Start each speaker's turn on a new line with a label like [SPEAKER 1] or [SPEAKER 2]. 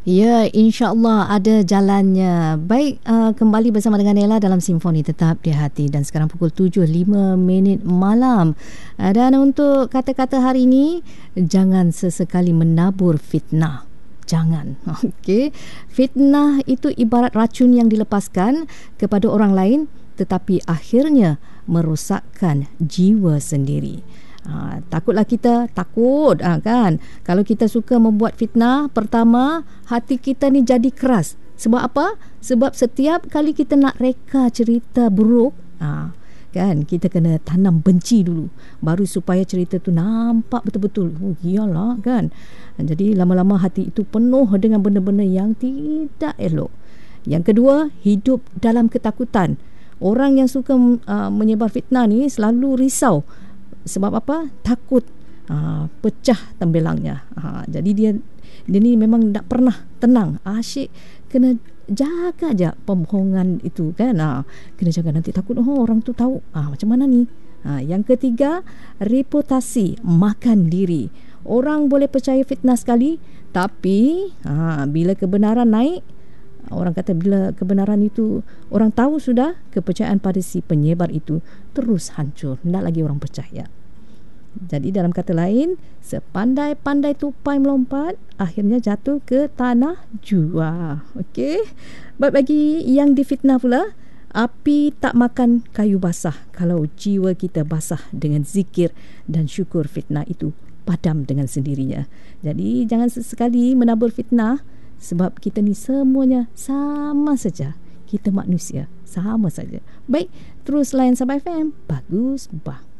[SPEAKER 1] Ya, insya-Allah ada jalannya. Baik, kembali bersama dengan Ella dalam Simfoni Tetap di Hati, dan sekarang pukul 7.05 malam. Dan untuk kata-kata hari ini, jangan sesekali menabur fitnah. Jangan. Okey. Fitnah itu ibarat racun yang dilepaskan kepada orang lain tetapi akhirnya merosakkan jiwa sendiri. Takutlah kita takut kan, kalau kita suka membuat fitnah. Pertama, hati kita ni jadi keras. Sebab apa? Sebab setiap kali kita nak reka cerita buruk, kan, kita kena tanam benci dulu baru supaya cerita tu nampak betul-betul. Oh iyalah kan. Jadi lama-lama hati itu penuh dengan benda-benda yang tidak elok. Yang kedua, hidup dalam ketakutan. Orang yang suka menyebar fitnah ni selalu risau. Sebab apa? Takut pecah tembelangnya. Jadi dia ni memang tak pernah tenang. Asyik kena jaga je pembohongan itu kan. Kena jaga, nanti takut orang tu tahu. Macam mana ni? Yang ketiga, reputasi, makan diri. Orang boleh percaya fitnah sekali, tapi bila kebenaran naik, orang kata bila kebenaran itu orang tahu sudah, kepercayaan pada si penyebar itu terus hancur. Tak lagi orang percaya. Jadi dalam kata lain, sepandai-pandai tupai melompat, akhirnya jatuh ke tanah jua. Okey. Baik, bagi yang difitnah pula, api tak makan kayu basah. Kalau jiwa kita basah dengan zikir dan syukur, fitnah itu padam dengan sendirinya. Jadi jangan sesekali menabur fitnah, sebab kita ni semuanya sama saja. Kita manusia, sama saja. Baik, terus layan Sabah FM. Bagus, bah.